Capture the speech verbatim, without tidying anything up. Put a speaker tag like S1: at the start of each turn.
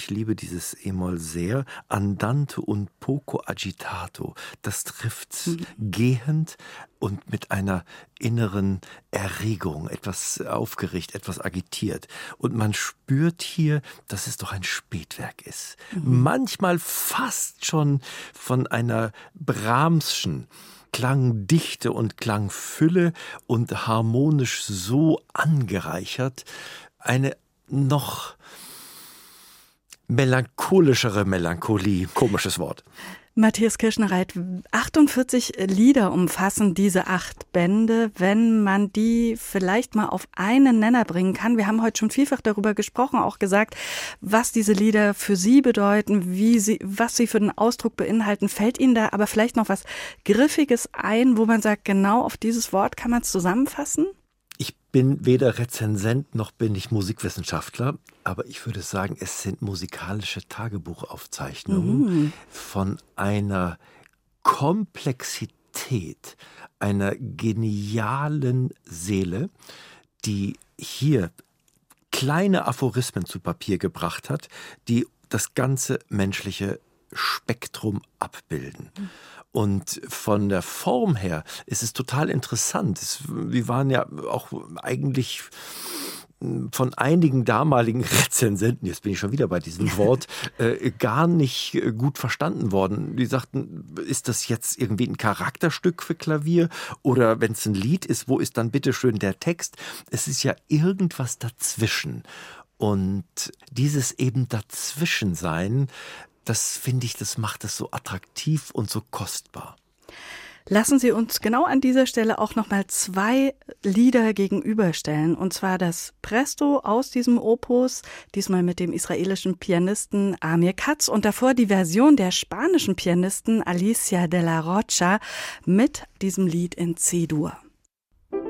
S1: ich liebe dieses E-Moll sehr. Andante und poco agitato. Das trifft mhm. gehend und mit einer inneren Erregung, etwas aufgeregt, etwas agitiert. Und man spürt hier, dass es doch ein Spätwerk ist. Mhm. Manchmal fast schon von einer Brahms'schen Klangdichte und Klangfülle und harmonisch so angereichert. Eine noch melancholischere Melancholie. Komisches Wort.
S2: Matthias Kirschner-Reit, achtundvierzig Lieder umfassen diese acht Bände. Wenn man die vielleicht mal auf einen Nenner bringen kann, wir haben heute schon vielfach darüber gesprochen, auch gesagt, was diese Lieder für Sie bedeuten, wie sie, was sie für den Ausdruck beinhalten. Fällt Ihnen da aber vielleicht noch was Griffiges ein, wo man sagt, genau auf dieses Wort kann man es zusammenfassen?
S1: Ich bin weder Rezensent noch bin ich Musikwissenschaftler, aber ich würde sagen, es sind musikalische Tagebuchaufzeichnungen mhm. von einer Komplexität, einer genialen Seele, die hier kleine Aphorismen zu Papier gebracht hat, die das ganze menschliche Spektrum abbilden. Mhm. Und von der Form her ist es total interessant. Es, wir waren ja auch eigentlich von einigen damaligen Rezensenten, jetzt bin ich schon wieder bei diesem Wort, äh, gar nicht gut verstanden worden. Die sagten, ist das jetzt irgendwie ein Charakterstück für Klavier? Oder wenn es ein Lied ist, wo ist dann bitteschön der Text? Es ist ja irgendwas dazwischen. Und dieses eben Dazwischensein, das finde ich, das macht es so attraktiv und so kostbar.
S2: Lassen Sie uns genau an dieser Stelle auch nochmal zwei Lieder gegenüberstellen. Und zwar das Presto aus diesem Opus, diesmal mit dem israelischen Pianisten Amir Katz. Und davor die Version der spanischen Pianisten Alicia de la Rocha mit diesem Lied in C-Dur.